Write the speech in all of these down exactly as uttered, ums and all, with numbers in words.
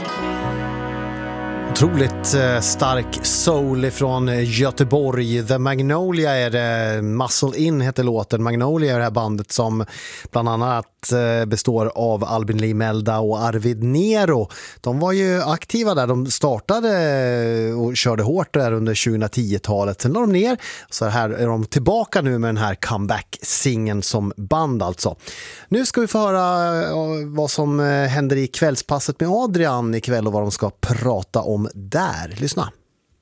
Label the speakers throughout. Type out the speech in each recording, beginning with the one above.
Speaker 1: Otroligt stark soul från Göteborg. The Magnolia är det. Muscle In heter låten. Magnolia är det här bandet som bland annat består av Albin Lee Melda och Arvid Nero. De var ju aktiva där. De startade och körde hårt där under tjugohundratio-talet. Sen la de ner. Så här är de tillbaka nu med den här comeback-singeln som band alltså. Nu ska vi få höra vad som händer i kvällspasset med Adrian ikväll och vad de ska prata om där. Lyssna.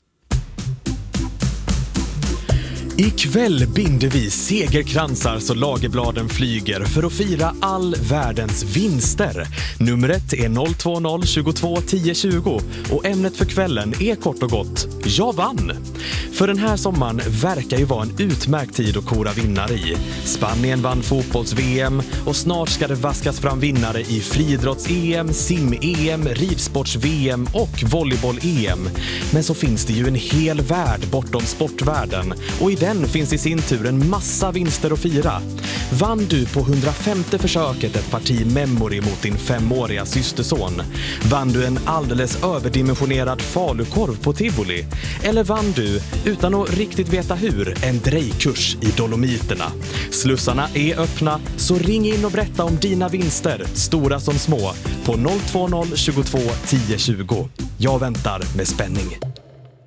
Speaker 2: Ikväll binder vi segerkransar så lagerbladen flyger för att fira all världens vinster. Numret är noll två noll tjugotvå tio tjugo och ämnet för kvällen är kort och gott Jag vann! För den här sommaren verkar ju vara en utmärkt tid att kora vinnare i. Spanien vann fotbolls-V M och snart ska det vaskas fram vinnare i friidrotts-E M, sim-E M, ridsports-V M och volleyboll-E M. Men så finns det ju en hel värld bortom sportvärlden och i den finns i sin tur en massa vinster att fira. Vann du på hundrafemte försöket ett parti memory mot din femåriga systerson? Vann du en alldeles överdimensionerad falukorv på Tivoli? Eller vann du, utan att riktigt veta hur, en drejkurs i Dolomiterna? Slussarna är öppna, så ring in och berätta om dina vinster, stora som små, på noll två noll tjugotvå tio tjugo. Jag väntar med spänning.